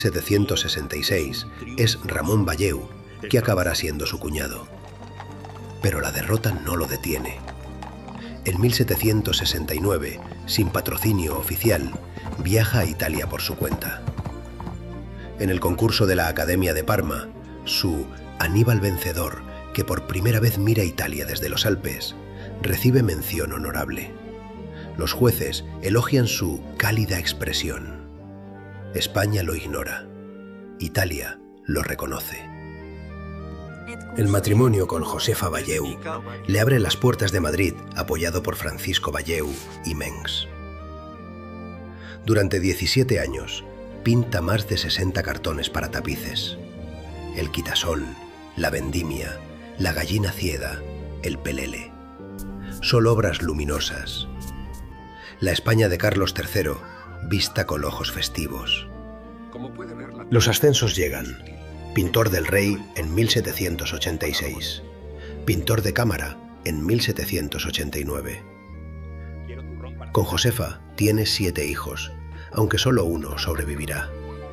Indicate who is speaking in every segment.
Speaker 1: 1766 es Ramón Valleu, que acabará siendo su cuñado. Pero la derrota no lo detiene. En 1769, sin patrocinio oficial, viaja a Italia por su cuenta. En el concurso de la Academia de Parma, su Aníbal vencedor, que por primera vez mira Italia desde los Alpes, recibe mención honorable. Los jueces elogian su cálida expresión. España lo ignora. Italia lo reconoce. El matrimonio con Josefa Valleu le abre las puertas de Madrid, apoyado por Francisco Valleu y Mengs. Durante 17 años, pinta más de 60 cartones para tapices. El quitasol, la vendimia, la gallina ciega, el pelele. Son obras luminosas. La España de Carlos III, vista con ojos festivos. Los ascensos llegan. Pintor del Rey en 1786. Pintor de cámara en 1789. Con Josefa tiene 7 hijos, aunque solo uno sobrevivirá.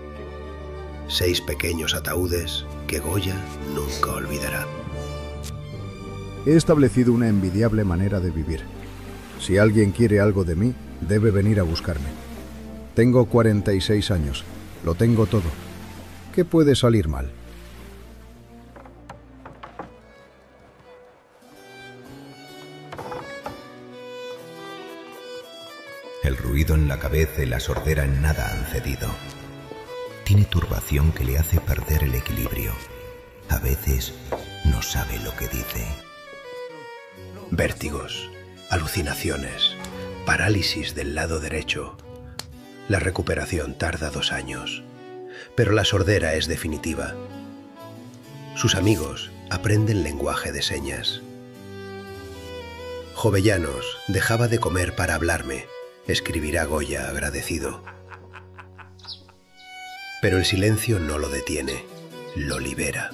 Speaker 1: 6 pequeños ataúdes que Goya nunca olvidará.
Speaker 2: He establecido una envidiable manera de vivir. Si alguien quiere algo de mí, debe venir a buscarme. Tengo 46 años. Lo tengo todo. ¿Qué puede salir mal?
Speaker 3: El ruido en la cabeza y la sordera en nada han cedido. Tiene turbación que le hace perder el equilibrio. A veces no sabe lo que dice.
Speaker 1: Vértigos, alucinaciones, parálisis del lado derecho. La recuperación tarda 2 años, pero la sordera es definitiva. Sus amigos aprenden lenguaje de señas. Jovellanos dejaba de comer para hablarme, escribirá Goya agradecido. Pero el silencio no lo detiene, lo libera.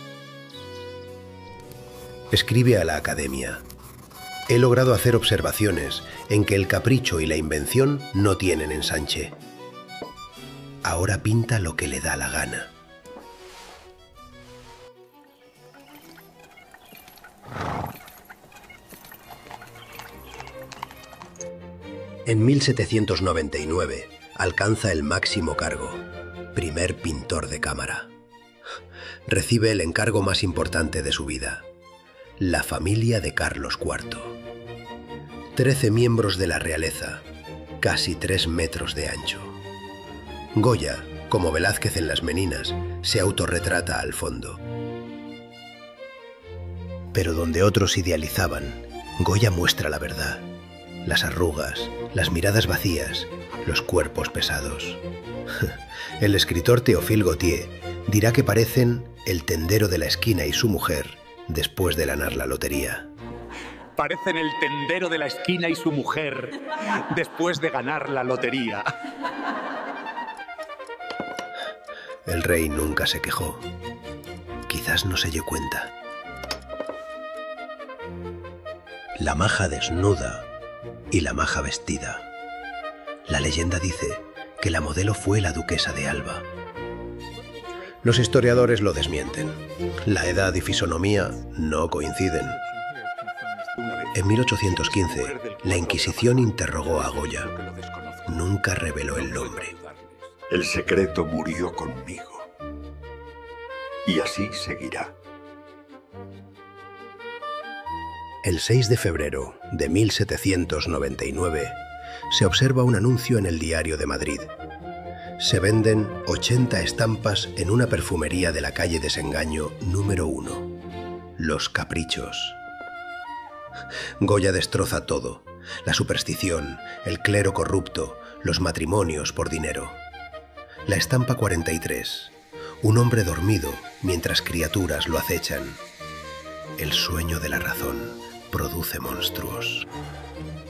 Speaker 1: Escribe a la Academia. He logrado hacer observaciones en que el capricho y la invención no tienen ensanche. Ahora pinta lo que le da la gana. En 1799 alcanza el máximo cargo, primer pintor de cámara. Recibe el encargo más importante de su vida, la familia de Carlos IV. 13 miembros de la realeza, casi 3 metros de ancho. Goya, como Velázquez en Las Meninas, se autorretrata al fondo. Pero donde otros idealizaban, Goya muestra la verdad. Las arrugas, las miradas vacías, los cuerpos pesados. El escritor Théophile Gautier dirá que parecen el tendero de la esquina y su mujer después de ganar la lotería.
Speaker 4: Parecen el tendero de la esquina y su mujer después de ganar la lotería.
Speaker 1: El rey nunca se quejó. Quizás no se dio cuenta. La maja desnuda y la maja vestida. La leyenda dice que la modelo fue la duquesa de Alba. Los historiadores lo desmienten. La edad y fisonomía no coinciden. En 1815, la Inquisición interrogó a Goya. Nunca reveló el nombre.
Speaker 5: El secreto murió conmigo. Y así seguirá.
Speaker 1: El 6 de febrero de 1799 se observa un anuncio en el Diario de Madrid. Se venden 80 estampas en una perfumería de la calle Desengaño número 1. Los Caprichos. Goya destroza todo: la superstición, el clero corrupto, los matrimonios por dinero. La estampa 43. Un hombre dormido mientras criaturas lo acechan. El sueño de la razón produce monstruos.